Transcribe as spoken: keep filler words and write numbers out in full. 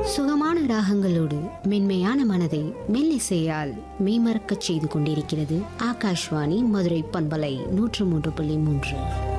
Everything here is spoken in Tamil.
சுகமான ராகங்களோடு மென்மையான மனதை மெல்லிசையால் மெய்மறக்கச் செய்து கொண்டிருக்கிறது ஆகாஷ்வாணி மதுரை பண்பலை நூற்று மூன்று புள்ளி மூன்று.